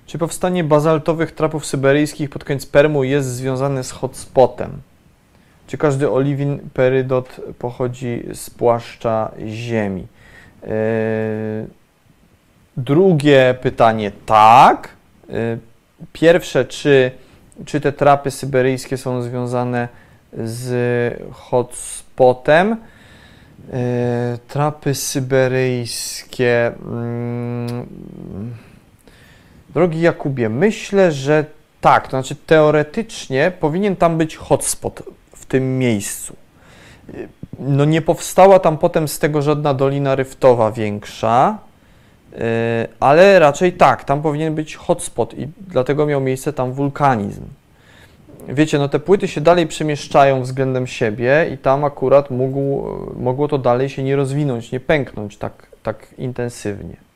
Czy powstanie bazaltowych trapów syberyjskich pod koniec Permu jest związane z hotspotem? Czy każdy oliwin perydot pochodzi z płaszcza Ziemi? Drugie pytanie tak. Pierwsze, czy te trapy syberyjskie są związane z hotspotem? Trapy syberyjskie. Drogi Jakubie, myślę, że tak. To znaczy teoretycznie powinien tam być hotspot w tym miejscu. No nie powstała tam potem z tego żadna dolina ryftowa większa, ale raczej tak, tam powinien być hotspot i dlatego miał miejsce tam wulkanizm. Wiecie, no te płyty się dalej przemieszczają względem siebie i tam akurat mogło to dalej się nie rozwinąć, nie pęknąć tak intensywnie.